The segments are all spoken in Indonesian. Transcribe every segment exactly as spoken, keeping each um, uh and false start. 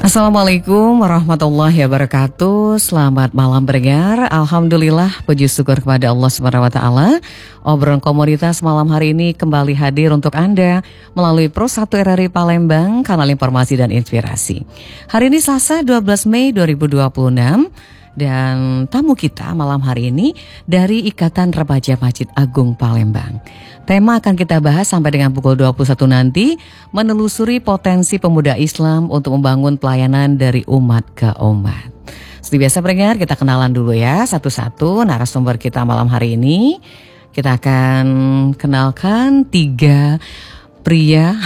Assalamualaikum warahmatullahi wabarakatuh. Selamat malam pendengar. Alhamdulillah, puji syukur kepada Allah subhanahu wa taala. Obrolan Komoditas malam hari ini kembali hadir untuk Anda melalui Pro satu R R I Palembang, kanal informasi dan inspirasi. Hari ini Selasa dua belas Mei dua ribu dua puluh enam. Dan tamu kita malam hari ini dari Ikatan Remaja Masjid Agung Palembang. Tema akan kita bahas sampai dengan pukul dua puluh satu nanti, menelusuri potensi pemuda Islam untuk membangun pelayanan dari umat ke umat. Seperti biasa pendengar, kita kenalan dulu ya satu-satu narasumber kita malam hari ini. Kita akan kenalkan tiga pria,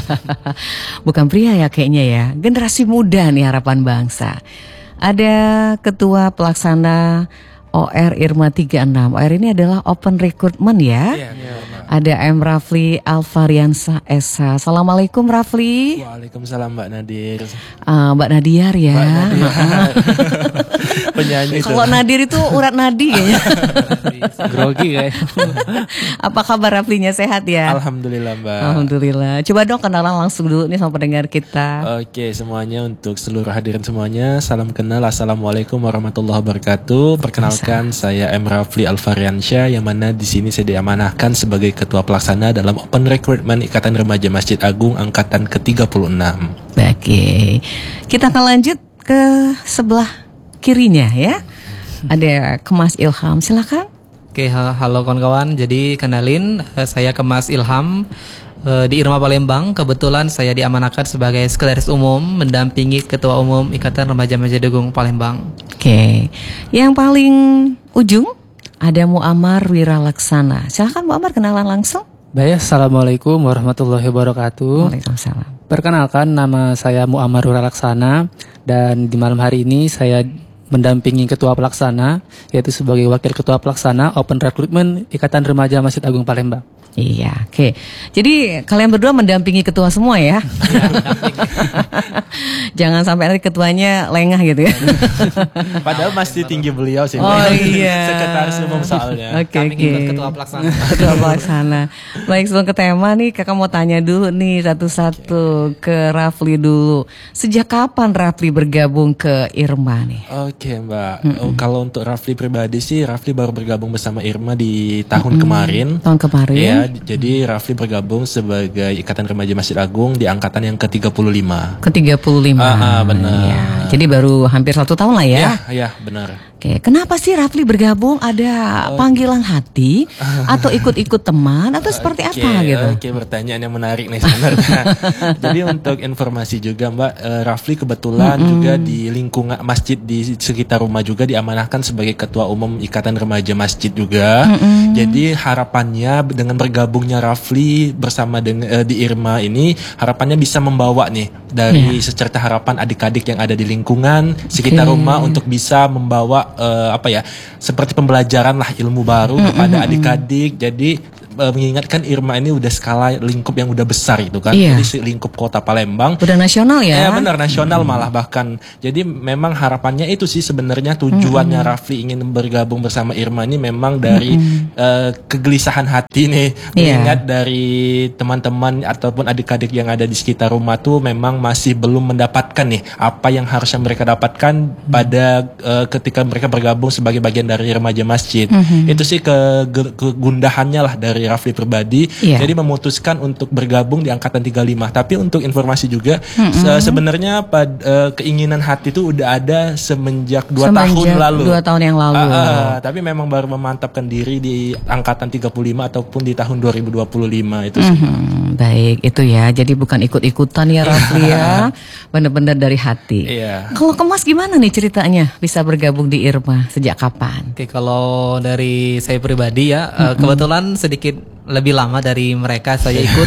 bukan pria ya kayaknya ya, generasi muda nih harapan bangsa. Ada Ketua Pelaksana O R Irma tiga puluh enam. O R ini adalah Open Recruitment ya. Iya, iya, ada M. Rafli Alfariansa S H. Assalamualaikum Rafli. Waalaikumsalam Mbak Nadir. uh, Mbak Nadiar ya. Mbak Nadiar. Penyanyi. Kalau Nadir itu urat nadi kayaknya. Grogi kayak. Apa kabar Raflinya, sehat ya? Alhamdulillah Mbak. Alhamdulillah. Coba dong kenalan langsung dulu nih sama pendengar kita. Oke semuanya, untuk seluruh hadirin semuanya, salam kenal. Assalamualaikum warahmatullahi wabarakatuh. Perkenalkan, saya M. Rafli Alfariansyah, yang mana di sini saya diamanahkan sebagai Ketua Pelaksana dalam Open Recruitment Ikatan Remaja Masjid Agung Angkatan ke tiga puluh enam. Oke, kita akan lanjut ke sebelah kirinya ya. Ada Kemas Ilham, silakan. Oke, halo kawan-kawan. Jadi kenalin, saya Kemas Ilham di Irma Palembang. Kebetulan saya diamanahkan sebagai Sekretaris Umum mendampingi Ketua Umum Ikatan Remaja Masjid Agung Palembang. Oke, yang paling ujung ada Muammar Wiralaksana. Silakan Muammar, kenalan langsung. Baik, Assalamualaikum warahmatullahi wabarakatuh. Waalaikumsalam. Perkenalkan, nama saya Muammar Wiralaksana, dan di malam hari ini saya mendampingi Ketua Pelaksana, yaitu sebagai Wakil Ketua Pelaksana Open Recruitment Ikatan Remaja Masjid Agung Palembang. Iya, oke. Okay. Jadi kalian berdua mendampingi ketua semua ya? Jangan sampai nanti ketuanya lengah gitu ya. Padahal masih tinggi beliau sih. Oh iya. Sekretaris Umum soalnya. Oke, okay, oke. Okay. Ketua Pelaksana. Ketua Pelaksana. Baik, sebelum ke tema nih, kakak mau tanya dulu nih satu-satu ke Rafli dulu. Sejak kapan Rafli bergabung ke Irma nih? Oke okay, Mbak. Mm-hmm. Oh, kalau untuk Rafli pribadi sih, Rafli baru bergabung bersama Irma di tahun mm-hmm. kemarin. Tahun kemarin. Ya. Jadi Rafli bergabung sebagai Ikatan Remaja Masjid Agung di angkatan yang ke tiga puluh lima. Ke tiga puluh lima. Ah, ah, benar. Ya, jadi baru hampir satu tahun lah ya. Ya, ya benar. Oke, kenapa sih Rafli bergabung? Ada oh. panggilan hati atau ikut-ikut teman atau seperti okay, apa gitu? Oke, okay, pertanyaan yang menarik nih sebenarnya. Jadi untuk informasi juga Mbak, uh, Rafli kebetulan mm-hmm. juga di lingkungan masjid di sekitar rumah juga diamanahkan sebagai Ketua Umum Ikatan Remaja Masjid juga. Mm-hmm. Jadi harapannya dengan bergabungnya Rafli bersama dengan uh, di Irma ini, harapannya bisa membawa nih dari yeah. secerca harapan adik-adik yang ada di lingkungan sekitar okay. rumah untuk bisa membawa Uh, apa ya, seperti pembelajaran lah ilmu baru mm-hmm. kepada adik-adik. Jadi uh, mengingatkan Irma ini udah skala lingkup yang udah besar itu kan. Iya. Jadi lingkup kota Palembang udah nasional ya. Ya benar, nasional mm-hmm. malah bahkan. Jadi memang harapannya itu sih sebenarnya tujuannya mm-hmm. Rafli ingin bergabung bersama Irma ini memang dari mm-hmm. uh, kegelisahan hati nih. Mengingat yeah. dari teman-teman ataupun adik-adik yang ada di sekitar rumah tuh memang masih belum mendapatkan nih apa yang harusnya mereka dapatkan mm-hmm. pada uh, ketika mereka bergabung sebagai bagian dari remaja masjid. Mm-hmm. Itu sih ke, ke, kegundahannya lah dari Rafli pribadi. Yeah. Jadi memutuskan untuk bergabung di angkatan tiga puluh lima. Tapi untuk informasi juga mm-hmm. se- sebenarnya pad, uh, keinginan hati itu udah ada semenjak dua tahun lalu. Dua tahun yang lalu. Uh, uh, tapi memang baru memantapkan diri di angkatan tiga puluh lima ataupun di tahun dua ribu dua puluh lima itu sih. Mm-hmm. Baik, itu ya. Jadi bukan ikut-ikutan ya Rafli ya. Benar-benar dari hati. Yeah. Kalau Kemas gimana nih ceritanya bisa bergabung di Irma, sejak kapan? Oke, kalau dari saya pribadi ya, mm-hmm. kebetulan sedikit lebih lama dari mereka. Saya ikut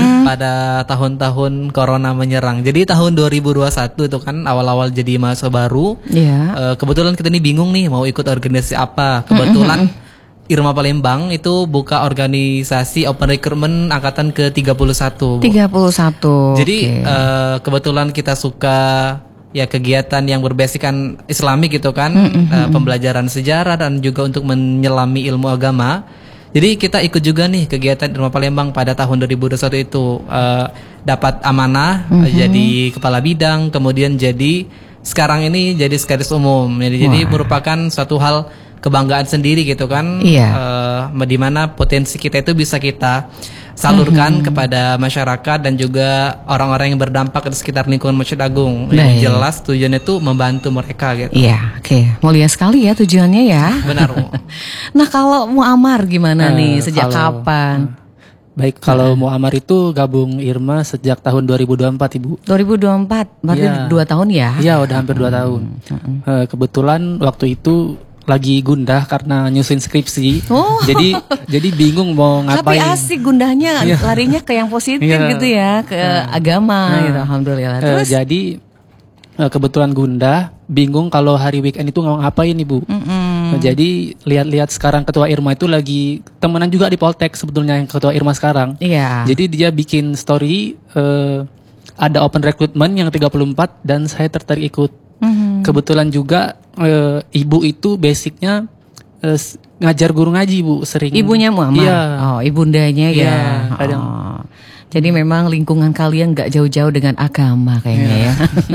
pada tahun-tahun corona menyerang. Jadi tahun dua ribu dua puluh satu itu kan awal-awal jadi mahasiswa baru. Yeah. Kebetulan kita ini bingung nih mau ikut organisasi apa. Kebetulan mm-hmm. Irma Palembang itu buka organisasi Open Recruitment angkatan ke tiga puluh satu. tiga puluh satu. Jadi okay. uh, kebetulan kita suka ya kegiatan yang berbasiskan Islamik gitu kan, mm-hmm. uh, pembelajaran sejarah dan juga untuk menyelami ilmu agama. Jadi kita ikut juga nih kegiatan Irma Palembang pada tahun dua ribu dua puluh satu itu. Uh, dapat amanah Mhm. eh, jadi kepala bidang, kemudian jadi sekarang ini jadi sekretaris umum. Jadi, jadi Wah. merupakan suatu hal kebanggaan sendiri gitu kan. Iya. Eh, di mana potensi kita itu bisa kita salurkan kepada masyarakat dan juga orang-orang yang berdampak di sekitar lingkungan Masjid Agung. Yang Baik. jelas tujuannya itu membantu mereka gitu. Iya, oke. Mulia sekali ya tujuannya ya. Benar. Bu. Nah, kalau Muammar gimana Eh, nih? Sejak kalau- kapan? Baik, kalau Muammar itu gabung Irma sejak tahun dua ribu dua puluh empat, Ibu. dua ribu dua puluh empat, berarti Iya. dua tahun ya? Iya, udah hampir dua tahun. Eh, kebetulan waktu itu lagi gundah karena nyusun skripsi. Oh. Jadi jadi bingung mau Tapi ngapain. asik gundahnya Iya. larinya ke yang positif Iya. gitu ya, ke agama Nah. gitu. Alhamdulillah. Eh, Terus jadi eh, kebetulan gundah, bingung kalau hari weekend itu mau ngapain, Ibu. Mm-mm. Nah, jadi lihat-lihat sekarang ketua Irma itu lagi temenan juga di Poltek sebetulnya yang ketua Irma sekarang. Iya. Jadi dia bikin story eh, ada open recruitment yang tiga puluh empat dan saya tertarik ikut. Mhm. Kebetulan juga eh, ibu itu basicnya eh, s- ngajar guru ngaji, Bu, sering. Ibunya Muammar. Iya. Oh, ibundanya ya. Iya, kadang. Oh. Jadi memang lingkungan kalian nggak jauh-jauh dengan agama kayaknya Iya. ya.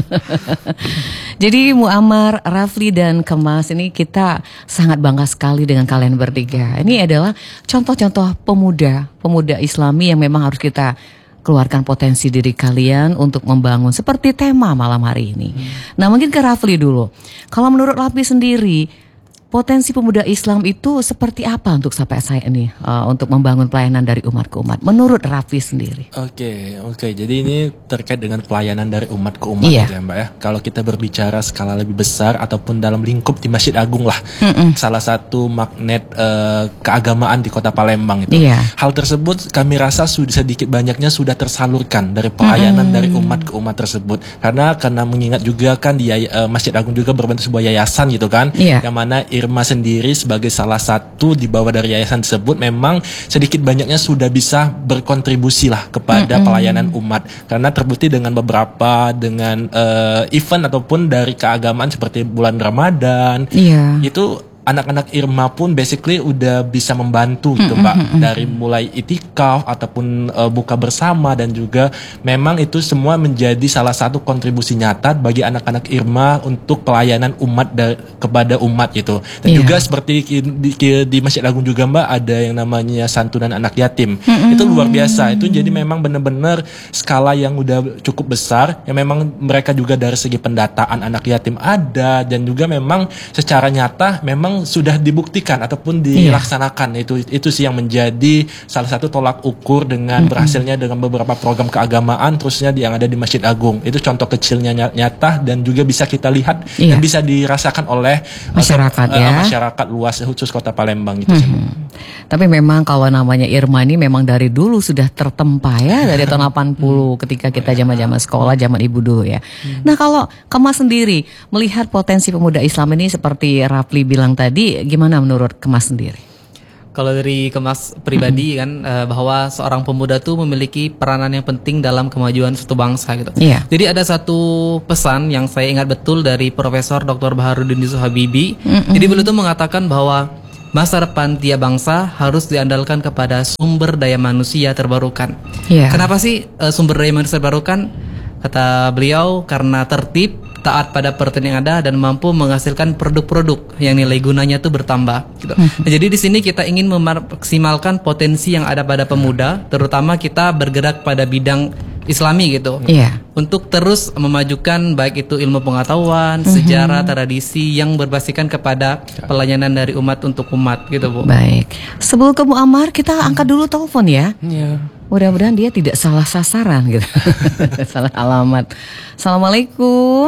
Jadi Muammar, Rafli dan Kemas ini kita sangat bangga sekali dengan kalian bertiga. Ini adalah contoh-contoh pemuda, pemuda Islami yang memang harus kita keluarkan potensi diri kalian untuk membangun seperti tema malam hari ini. Nah, mungkin ke Rafli dulu. Kalau menurut Rafli sendiri, potensi pemuda Islam itu seperti apa untuk sampai saya ini uh, untuk membangun pelayanan dari umat ke umat? Menurut Rafli sendiri. Oke, oke. Jadi ini terkait dengan pelayanan dari umat ke umat Iya. gitu ya, Mbak ya. Kalau kita berbicara skala lebih besar ataupun dalam lingkup di Masjid Agung lah, salah satu magnet eh, keagamaan di Kota Palembang itu. Iya. Hal tersebut kami rasa sudah sedikit banyaknya sudah tersalurkan dari pelayanan dari umat ke umat tersebut. Karena karena mengingat juga kan di eh, Masjid Agung juga berbentuk sebuah yayasan gitu kan, Iya. yang mana Irma sendiri sebagai salah satu di bawah dari yayasan tersebut memang sedikit banyaknya sudah bisa berkontribusi lah kepada pelayanan umat, karena terbukti dengan beberapa dengan eh, event ataupun dari keagamaan seperti bulan Ramadan. Iya. Itu anak-anak Irma pun basically udah bisa membantu gitu, Mbak, dari mulai itikaf ataupun eh, buka bersama, dan juga memang itu semua menjadi salah satu kontribusi nyata bagi anak-anak Irma untuk pelayanan umat da- kepada umat gitu. Dan Iya. juga seperti di, di, di Masjid Agung juga, Mbak, ada yang namanya santunan anak yatim. Itu luar biasa. Itu jadi memang benar-benar skala yang udah cukup besar, yang memang mereka juga dari segi pendataan anak yatim ada, dan juga memang secara nyata memang sudah dibuktikan ataupun dilaksanakan. Itu itu sih yang menjadi salah satu tolak ukur dengan berhasilnya dengan beberapa program keagamaan terusnya yang ada di Masjid Agung. Itu contoh kecilnya ny- nyata dan juga bisa kita lihat Iya. dan bisa dirasakan oleh Masyarakat, eh, ya. masyarakat luas khusus Kota Palembang gitu sih. Tapi memang kalau namanya Irma ini memang dari dulu sudah tertempa ya, dari tahun delapan puluh ketika kita zaman-zaman sekolah, zaman ibu dulu ya. Nah, kalau Kemas sendiri melihat potensi pemuda Islam ini seperti Rafli bilang tadi, gimana menurut Kemas sendiri? Kalau dari Kemas pribadi kan eh, bahwa seorang pemuda tuh memiliki peranan yang penting dalam kemajuan suatu bangsa gitu. Iya. Jadi ada satu pesan yang saya ingat betul dari Profesor Doktor Baharudin Yusuf Habibie. Jadi beliau tuh mengatakan bahwa masa depan tiap bangsa harus diandalkan kepada sumber daya manusia terbarukan. Iya. Kenapa sih eh, sumber daya manusia terbarukan? Kata beliau karena tertib, taat pada peraturan yang ada, dan mampu menghasilkan produk-produk yang nilai gunanya tuh bertambah. Gitu. Nah, jadi di sini kita ingin memaksimalkan potensi yang ada pada pemuda, terutama kita bergerak pada bidang Islami gitu. Iya. Untuk terus memajukan baik itu ilmu pengetahuan, sejarah, tradisi yang berbasiskan kepada pelayanan dari umat untuk umat gitu, Bu. Baik. Sebelum ke Muammar, kita angkat dulu telepon ya. Iya. Mudah-mudahan dia tidak salah sasaran gitu. Salah alamat. Assalamualaikum.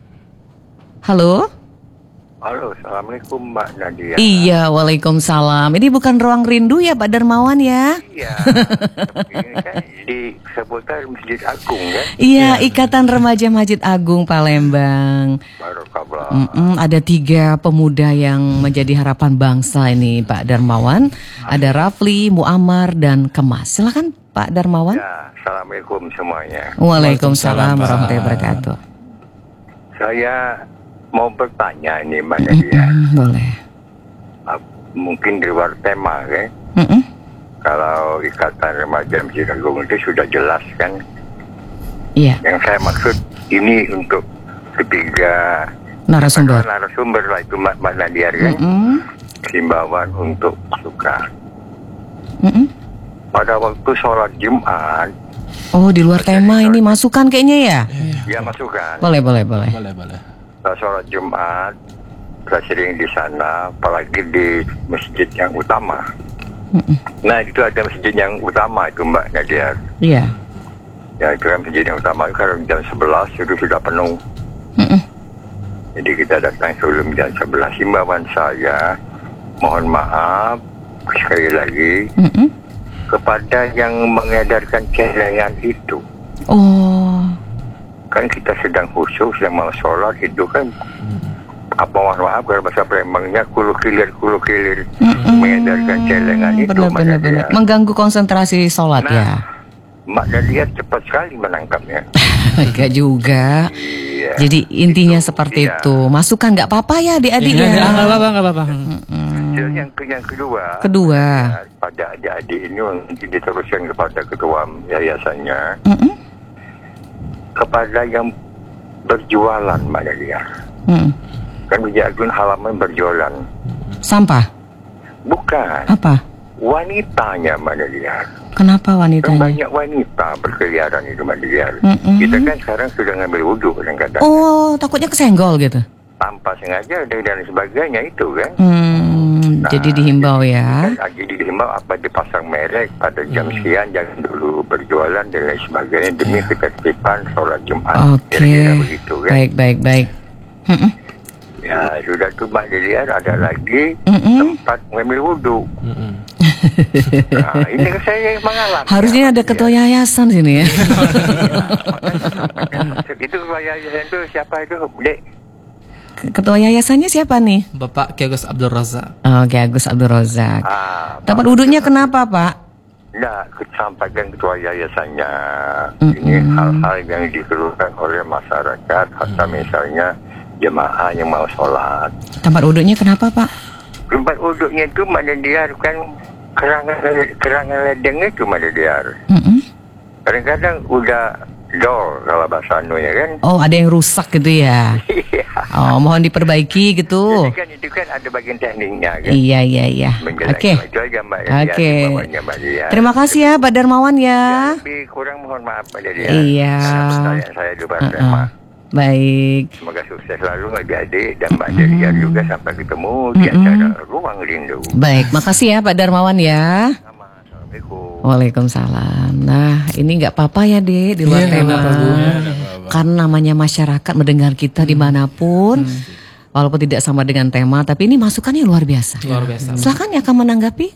Halo? Halo, Assalamualaikum Mbak Nadia. Iya, waalaikumsalam. Ini bukan ruang rindu ya Pak Darmawan ya? Iya. Ini kan di seputar Masjid Agung kan? Iya, Ikatan Remaja Masjid Agung Palembang. Barokallah. Mm-mm, ada tiga pemuda yang menjadi harapan bangsa ini Pak Darmawan. Ada Rafli, Muammar, dan Kemas. Silakan Pak Darmawan. Ya, Assalamualaikum semuanya. Waalaikumsalam Waalaikumsalam, warahmatullahi Pak. wabarakatuh. Saya mau bertanya nih Mbak Nadia. Mm, boleh. Ah, Mungkin di luar tema kan? Mm-mm. Kalau Ikatan Remaja Masjid Agung itu sudah jelas kan Iya. Yang saya maksud ini untuk ketiga Narasumber. narasumber lah itu Mbak Mbak Nadia kan. Mm-mm. Himbauan untuk suka. Mm-mm. Pada waktu sholat Jumat, Oh, di luar tema ini masukan kayaknya ya? dia masukkan. Boleh, boleh, boleh. Boleh, boleh. Pada sholat Jumat, saya sering di sana, apalagi di masjid yang utama. Mm-mm. Nah, itu ada masjid yang utama itu Mbak Nadia. Iya. Ya, itu kan masjid yang utama itu kalau jam sebelas itu sudah penuh. Mm-mm. Jadi kita datang sebelum jam sebelas. Himbauan saya, mohon maaf sekali lagi Mm-mm. kepada yang mengedarkan celengan itu. Oh, Kan kita sedang khusyuk, sedang mau sholat itu kan apa mohon maaf kalau bahasa Palembangnya kulu kilir kulu kilir mengedarkan celengan itu. benar, Mbak benar, Nadia. benar. Mengganggu konsentrasi sholat Nah, ya? Mbak Nadia cepat sekali menangkapnya. Enggak juga. Iya. Jadi intinya seperti Iya. itu. Masukan nggak apa-apa ya adik-adik Iya, ya? nggak apa-apa, nggak apa-apa. Dan yang, ke- yang kedua, Kedua. ya, pada adik-adik ini nanti diteruskan kepada ketua yayasannya, Mm-mm. kepada yang berjualan Mbak Nadia. Mm. Kan Masjid Agung halaman berjualan. Sampah? Bukan. Apa? Wanitanya Mbak Nadia. Kenapa Kan wanitanya? banyak wanita berkeliaran itu Mbak Nadia. Mm-mm. Kita kan sekarang sudah ngambil wudhu kadang-kadang. Oh, takutnya kesenggol gitu? Tanpa sengaja dan dan sebagainya itu kan. Hmm, jadi dihimbau ya? Kan jadi dihimbau apa dipasang merek pada jam sekian jangan dulu berjualan dan lain sebagainya demi ketertiban sholat Jumat. Oke, Kira-kira begitu kan. baik, baik, baik. Mm-mm. Ya sudah tuh Mbak Nadia ada lagi Mm-mm. tempat mengambil wudhu. Mm-mm. Nah, ini kan saya yang mengalami. Harusnya ada Mbak ketua Nadia. yayasan sini ya. Itu ketua yayasan itu siapa itu? Dek. Ketua yayasannya siapa nih? Bapak Ki Agus Abdul Razak. Oh, Ki Agus Abdul Razak. Ah, Tempat wudhunya kenapa, Pak? Nah, sampaikan ketua yayasannya. Mm-mm. Ini hal-hal yang dikeluhkan oleh masyarakat, atau misalnya jemaah yang mau sholat. Tempat wudhunya kenapa, Pak? Tempat wuduknya itu mana dia kan kerangan kerangan ledeng itu mana dia. Mm-mm. Kadang-kadang udah dol kalau bahasa anu ya kan. Oh, ada yang rusak gitu ya? Iya. Oh, mohon diperbaiki gitu. Jadi kan itu kan ada bagian tekniknya kan. Iya, iya, iya. Menjelaskan Oke. itu aja Mbak Oke. Mbak Nadia. Terima kasih ya, Pak Darmawan ya. Lebih kurang mohon maaf Mbak Nadia. Iya. Pertanyaan saya juga Uh-uh. sama. Baik. Semoga sukses selalu adik-adik dan Mbak Nadia juga sampai ketemu di acara Ruang Rindu. Baik, makasih ya Pak Darmawan ya. Sama. Assalamualaikum. Waalaikumsalam. Nah, ini nggak apa-apa ya, Dek, di luar Iya, nggak tema. apa-apa, Bu. Karena namanya masyarakat mendengar kita dimanapun, walaupun tidak sama dengan tema, tapi ini masukannya luar biasa. Luar biasa. Silakan ya, akan menanggapi.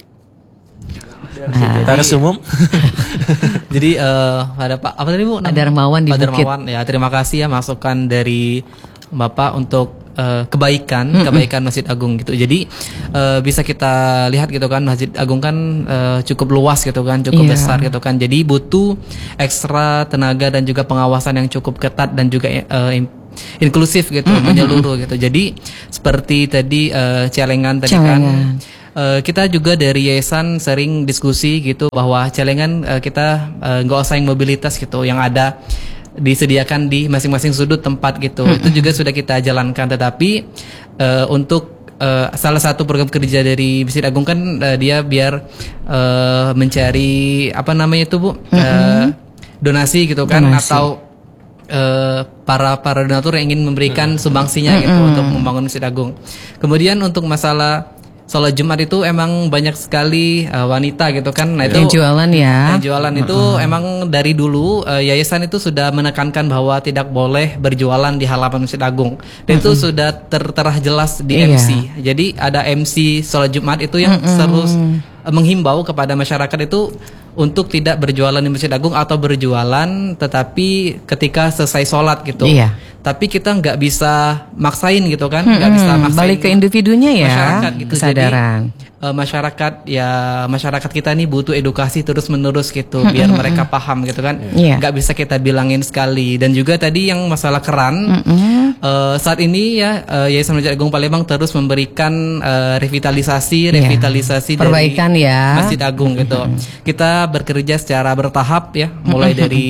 Taras umum. Jadi eh, ada Pak apa tadi Bu? Pak Darmawan di Pak Bukit. Darmawan ya, terima kasih ya masukan dari Bapak untuk eh, kebaikan kebaikan Masjid Agung gitu. Jadi eh, bisa kita lihat gitu kan, Masjid Agung kan eh, cukup luas gitu kan, cukup Iya. besar gitu kan. Jadi butuh ekstra tenaga dan juga pengawasan yang cukup ketat dan juga eh, in- inklusif gitu, menyeluruh gitu. Jadi seperti tadi eh, celengan tadi kan. Celengan. Eh, kita juga dari yayasan sering diskusi gitu bahwa celengan eh, kita eh, nggak usah yang mobilitas gitu, yang ada disediakan di masing-masing sudut tempat gitu. Itu juga sudah kita jalankan. Tetapi eh, untuk eh, salah satu program kerja dari Masjid Agung kan eh, dia biar eh, mencari apa namanya itu Bu, Eh, donasi gitu kan, Donasi. atau eh, para para donatur yang ingin memberikan sumbangsinya gitu untuk membangun Masjid Agung. Kemudian untuk masalah sholat Jumat itu emang banyak sekali uh, wanita gitu kan. Nah itu Yang jualan ya. yang jualan itu emang dari dulu uh, yayasan itu sudah menekankan bahwa tidak boleh berjualan di halaman Masjid Agung. Dan itu sudah tertera jelas di Iya. M C. Jadi ada M C sholat Jumat itu yang terus uh, menghimbau kepada masyarakat itu untuk tidak berjualan di Masjid Agung atau berjualan tetapi ketika selesai sholat gitu. Iya. Tapi kita nggak bisa maksain gitu kan, nggak bisa Hmm, maksain balik ke individunya ya. masyarakat gitu. Kesadaran. Jadi eh, masyarakat ya masyarakat kita nih butuh edukasi terus menerus gitu biar mereka paham gitu kan. Iya. Nggak bisa kita bilangin sekali. Dan juga tadi yang masalah keran eh, saat ini ya eh, Yayasan Masjid Agung Palembang terus memberikan eh, revitalisasi Iya. revitalisasi Perbaikan dari ya. Masjid Agung gitu. Kita bekerja secara bertahap ya, mulai dari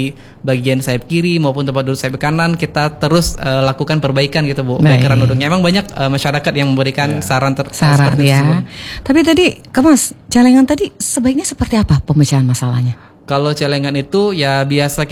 bagian sayap kiri maupun tempat duduk sayap kanan kita terus uh, lakukan perbaikan gitu Bu. Baik. Perbaikan duduknya. Emang banyak uh, masyarakat yang memberikan saran ter- Saran seperti ya. tersebut. Tapi tadi Kemas, celengan tadi sebaiknya seperti apa pemecahan masalahnya? Kalau celengan itu ya biasa